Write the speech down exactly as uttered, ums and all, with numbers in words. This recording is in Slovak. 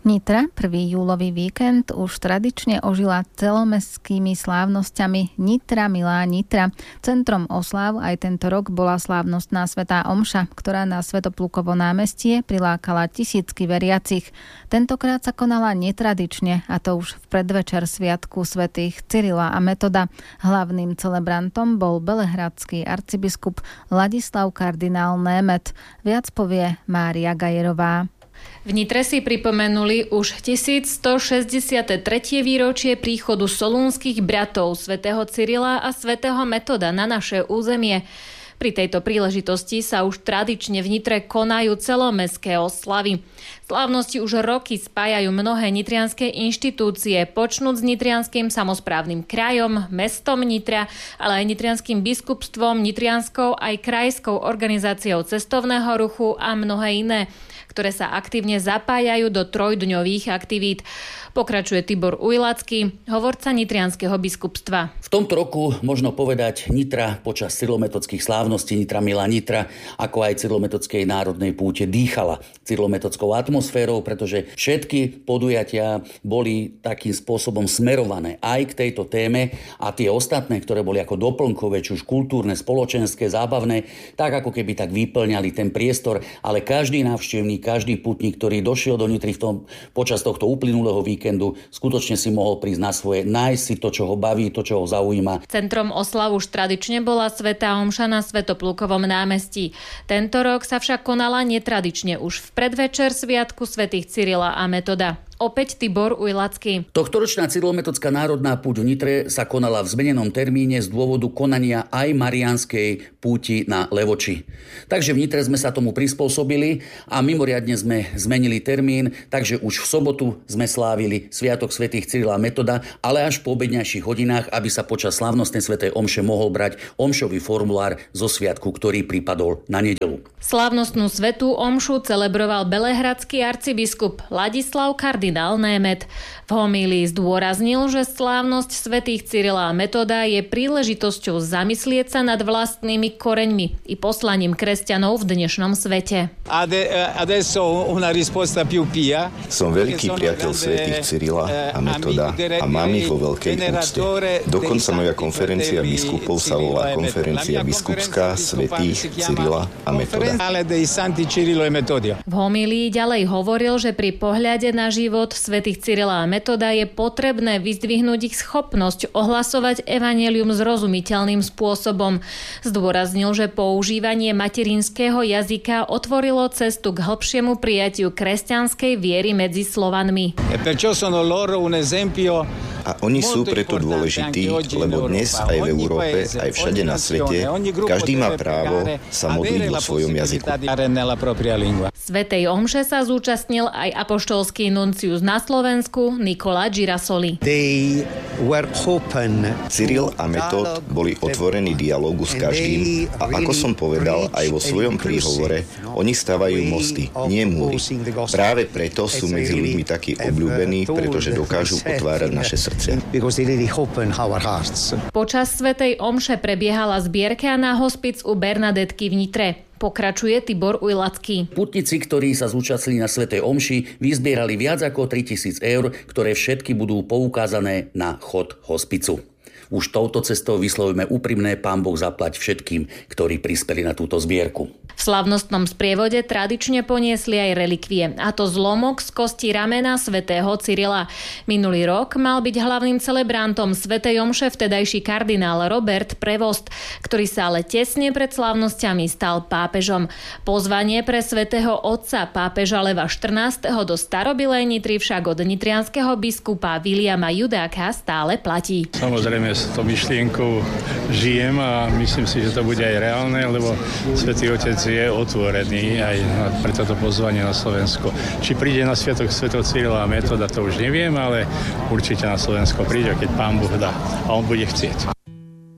Nitra prvý júlový víkend už tradične ožila celomestskými slávnosťami Nitra milá Nitra. Centrom osláv aj tento rok bola slávnostná svätá omša, ktorá na Svätoplukovo námestie prilákala tisícky veriacich. Tentokrát sa konala netradične, a to už v predvečer sviatku svätých Cyrila a Metoda. Hlavným celebrantom bol belehradský arcibiskup Ladislav kardinál Német. Viac povie Mária Gajerová. V Nitre si pripomenuli už tisícstošesťdesiate tretie výročie príchodu solúnskych bratov svätého Cyrila a svätého Metoda na naše územie. Pri tejto príležitosti sa už tradične v Nitre konajú celomestské oslavy. Slávnosti už roky spájajú mnohé nitrianske inštitúcie, počnúc s nitrianskym samosprávnym krajom, mestom Nitra, ale aj nitrianským biskupstvom, nitrianskou aj krajskou organizáciou cestovného ruchu a mnohé iné, ktoré sa aktívne zapájajú do trojdňových aktivít. Pokračuje Tibor Ujlacký, hovorca nitrianskeho biskupstva. V tomto roku možno povedať Nitra počas cyrilometodských slávností Nitra milá Nitra, ako aj cyrilometodskej národnej púte dýchala cyrilometodskou atmosférou, pretože všetky podujatia boli takým spôsobom smerované aj k tejto téme a tie ostatné, ktoré boli ako doplnkové, či už kultúrne, spoločenské, zábavné, tak ako keby tak vyplňali ten priestor, ale každý návštevník, každý putník, ktorý došiel do Nitry v tom, počas tohto uplynulého víkendu, skutočne si mohol prísť na svoje, nájsť si to, čo ho baví, to, čo ho zaujíma. Centrom oslav už tradične bola svätá omša na Svätoplukovom námestí. Tento rok sa však konala netradične už v predvečer sviatku svätých Cyrila a Metoda. Opäť Tibor Ujlacký. Tohtoročná cyrilometodská národná púť v Nitre sa konala v zmenenom termíne z dôvodu konania aj mariánskej púti na Levoči. Takže v Nitre sme sa tomu prispôsobili a mimoriadne sme zmenili termín, takže už v sobotu sme slávili sviatok svätých Cyrila a Metoda, ale až po obedňajších hodinách, aby sa počas slávnostnej svätej omše mohol brať omšový formulár zo sviatku, ktorý pripadol na nedeľu. Slávnostnú svätú omšu celebroval belehradský arcibiskup Ladislav kardinál Német. V homílii zdôraznil, že slávnosť svätých Cyrila a Metoda je príležitosťou zamyslieť sa nad vlastnými koreňmi i poslaním kresťanov v dnešnom svete. Som veľký priateľ svätých Cyrila a Metoda a mám ich vo veľkej úcte. Dokonca moja konferencia biskupov sa volá Konferencia biskupská svätých Cyrila a Metoda. V homílii ďalej hovoril, že pri pohľade na život svätých Cyrila a Metoda je potrebné vyzdvihnúť ich schopnosť ohlasovať evanjelium zrozumiteľným spôsobom. Zdôraznil, že používanie materinského jazyka otvorilo cestu k hlbšiemu prijatiu kresťanskej viery medzi Slovanmi. A oni sú preto dôležití, lebo dnes aj v Európe, aj všade na svete, každý má právo sa modliť vo svojom jazyku. Svätej omše sa zúčastnil aj apoštolský nuncius na Slovensku Nikola Girasoli. Cyril a Metod boli otvorení dialógu s každým a ako som povedal aj vo svojom príhovore, oni stavajú mosty, nie múry. Práve preto sú medzi ľuďmi takí obľúbení, pretože dokážu otvárať naše srdce. Počas svätej omše prebiehala zbierka na hospic u Bernadetky v Nitre. Pokračuje Tibor Ujlacký. Putníci, ktorí sa zúčastnili na svätej omši, vyzbierali viac ako tritisíc eur, ktoré všetky budú poukázané na chod hospicu. Už touto cestou vyslovíme úprimné, Pán Boh zaplať všetkým, ktorí prispeli na túto zbierku. V slavnostnom sprievode tradične poniesli aj relikvie, a to zlomok z kosti ramena svätého Cyrila. Minulý rok mal byť hlavným celebrantom svätej omše vtedajší kardinál Robert Prevost, ktorý sa ale tesne pred slávnosťami stal pápežom. Pozvanie pre svätého otca pápeža Leva štrnásteho do starobilej Nitry však od nitrianskeho biskupa Viliama Judáka stále platí. Samozrejme s tou myšlienkou žijem a myslím si, že to bude aj reálne, lebo Svätý Otec je otvorený aj pre toto pozvanie na Slovensko. Či príde na sviatok svätého Cyrila a Metoda, to už neviem, ale určite na Slovensko príde, keď Pán Boh dá a on bude chcieť.